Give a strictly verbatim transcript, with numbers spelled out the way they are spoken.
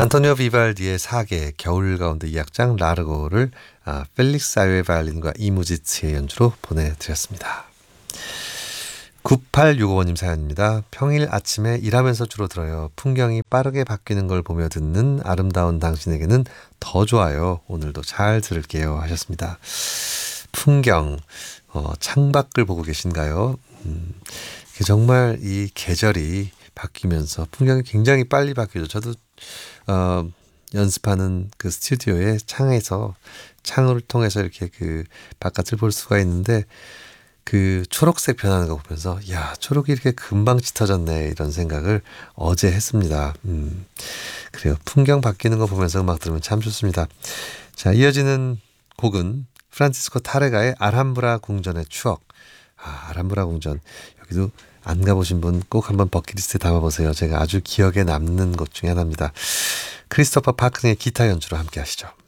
안토니오 비발디의 사계, 겨울 가운데 이 악장 라르고를 아, 펠릭스 아유의 바이올린과 이무지츠의 연주로 보내드렸습니다. 구팔육오님 사연입니다. 평일 아침에 일하면서 주로 들어요. 풍경이 빠르게 바뀌는 걸 보며 듣는 아름다운 당신에게는 더 좋아요. 오늘도 잘 들을게요 하셨습니다. 풍경, 어, 창밖을 보고 계신가요? 음, 정말 이 계절이 바뀌면서 풍경이 굉장히 빨리 바뀌죠. 저도 어, 연습하는 그 스튜디오의 창에서 창을 통해서 이렇게 그 바깥을 볼 수가 있는데 그 초록색 변하는 거 보면서 야, 초록이 이렇게 금방 짙어졌네 이런 생각을 어제 했습니다. 음, 그래요. 풍경 바뀌는 거 보면서 음악 들으면 참 좋습니다. 자, 이어지는 곡은 프란치스코 타레가의 알함브라 궁전의 추억. 아, 알함브라 궁전. 여기도 안 가보신 분 꼭 한번 버킷리스트에 담아보세요. 제가 아주 기억에 남는 것 중에 하나입니다. 크리스토퍼 파크의 기타 연주로 함께 하시죠.